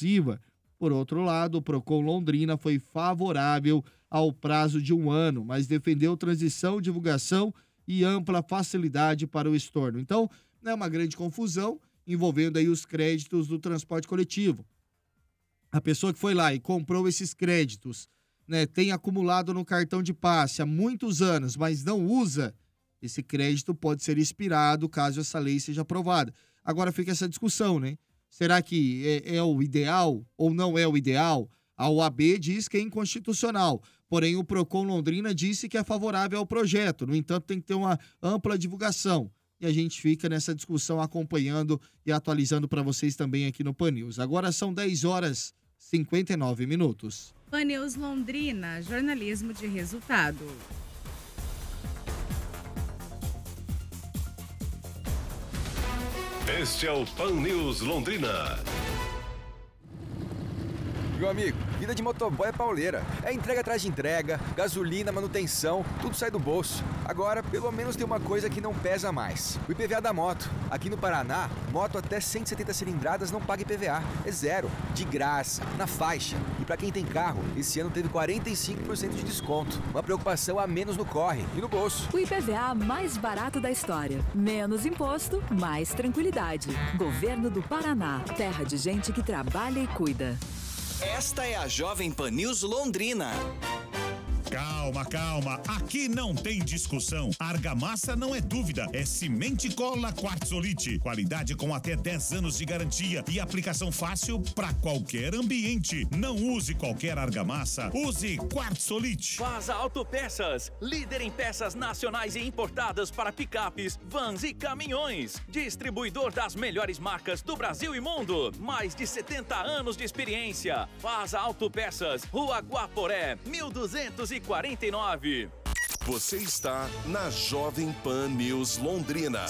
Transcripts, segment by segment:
exclusiva. Por outro lado, o Procon Londrina foi favorável ao prazo de 1 ano, mas defendeu transição, divulgação e ampla facilidade para o estorno. Então, é uma grande confusão envolvendo aí os créditos do transporte coletivo. A pessoa que foi lá e comprou esses créditos, né, tem acumulado no cartão de passe há muitos anos, mas não usa, esse crédito pode ser expirado caso essa lei seja aprovada. Agora fica essa discussão, né? Será que é o ideal ou não é o ideal? A OAB diz que é inconstitucional, porém o Procon Londrina disse que é favorável ao projeto. No entanto, tem que ter uma ampla divulgação. E a gente fica nessa discussão acompanhando e atualizando para vocês também aqui no Pan News. Agora são 10h59. Pan News Londrina, jornalismo de resultado. Este é o Pan News Londrina. Meu amigo, vida de motoboy é pauleira. É entrega atrás de entrega, gasolina, manutenção, tudo sai do bolso. Agora, pelo menos tem uma coisa que não pesa mais. O IPVA da moto. Aqui no Paraná, moto até 170 cilindradas não paga IPVA. É zero, de graça, na faixa. E pra quem tem carro, esse ano teve 45% de desconto. Uma preocupação a menos no corre e no bolso. O IPVA mais barato da história. Menos imposto, mais tranquilidade. Governo do Paraná. Terra de gente que trabalha e cuida. Esta é a Jovem Pan News Londrina. Calma, calma. Aqui não tem discussão. Argamassa não é dúvida. É Cimento e Cola Quartzolite. Qualidade com até 10 anos de garantia e aplicação fácil para qualquer ambiente. Não use qualquer argamassa. Use Quartzolite. Vaza Autopeças. Líder em peças nacionais e importadas para picapes, vans e caminhões. Distribuidor das melhores marcas do Brasil e mundo. Mais de 70 anos de experiência. Vaza Autopeças. Rua Guaporé, 1249. Você está na Jovem Pan News Londrina,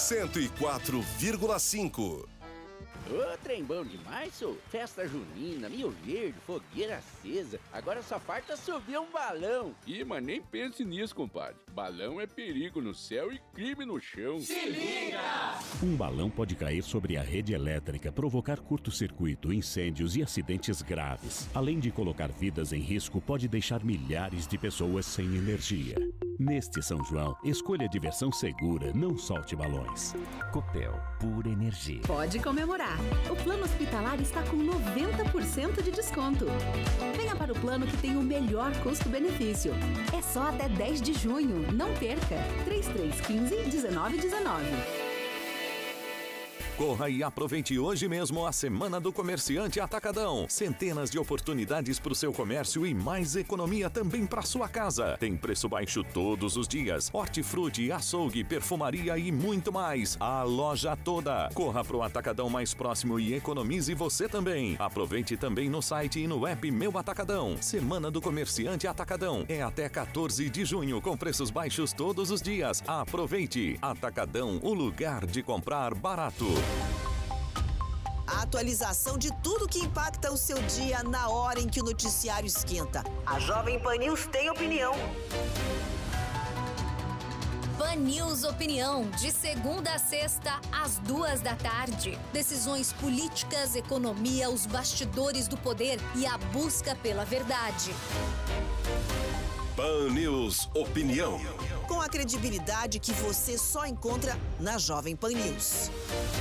104,5. Ô, trem bom demais, sou. Festa junina, Milho Verde, fogueira acesa. Agora só falta subir um balão. Ih, mas nem pense nisso, compadre. Balão é perigo no céu e crime no chão. Se liga! Um balão pode cair sobre a rede elétrica, provocar curto-circuito, incêndios e acidentes graves. Além de colocar vidas em risco, pode deixar milhares de pessoas sem energia. Neste São João, escolha diversão segura, não solte balões. Copel, pura energia. Pode comemorar. O plano hospitalar está com 90% de desconto. Venha para o plano que tem o melhor custo-benefício. É só até 10 de junho. Não perca. 3315-1919. Corra e aproveite hoje mesmo a Semana do Comerciante Atacadão. Centenas de oportunidades para o seu comércio e mais economia também para sua casa. Tem preço baixo todos os dias. Hortifruti, açougue, perfumaria e muito mais. A loja toda. Corra para o Atacadão mais próximo e economize você também. Aproveite também no site e no app Meu Atacadão. Semana do Comerciante Atacadão. É até 14 de junho com preços baixos todos os dias. Aproveite. Atacadão, o lugar de comprar barato. A atualização de tudo que impacta o seu dia na hora em que o noticiário esquenta. A Jovem Pan News tem opinião. Pan News Opinião, de segunda a sexta, às 14h. Decisões políticas, economia, os bastidores do poder e a busca pela verdade. Pan News Opinião. Com a credibilidade que você só encontra na Jovem Pan News.